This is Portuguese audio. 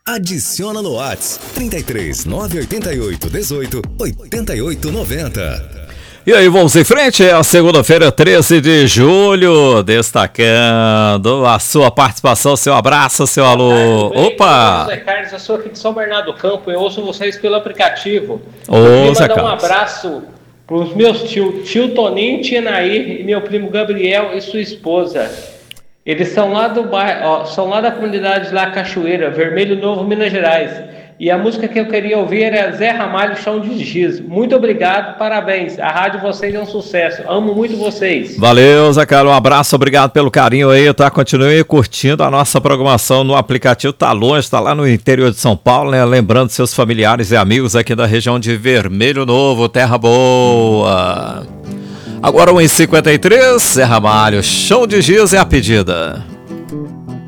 Adiciona no WhatsApp 33 988 18 88 90. E aí, vamos em frente, é a segunda-feira, 13 de julho, destacando a sua participação, seu abraço, seu alô. Opa! Zé Carlos, eu sou aqui de São Bernardo do Campo, eu ouço vocês pelo aplicativo. Ô, eu Zé queria mandar um Carlos. abraço para os meus tio Toninho, tia Nair e meu primo Gabriel e sua esposa. Eles são lá do bairro, são lá da comunidade lá Cachoeira, Vermelho Novo, Minas Gerais. E a música que eu queria ouvir era Zé Ramalho, Chão de Giz. Muito obrigado, parabéns. A rádio de vocês é um sucesso. Amo muito vocês. Valeu, Zé Carlos, um abraço, obrigado pelo carinho aí, tá? Continue curtindo a nossa programação no aplicativo, tá longe, tá lá no interior de São Paulo, né? Lembrando seus familiares e amigos aqui da região de Vermelho Novo, terra boa. Agora 1h53, Zé Ramalho, Chão de Giz é a pedida.